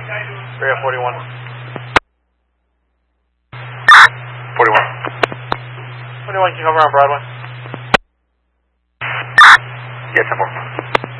Area 41. 41. 41, can you cover on Broadway? Yeah, 10-4.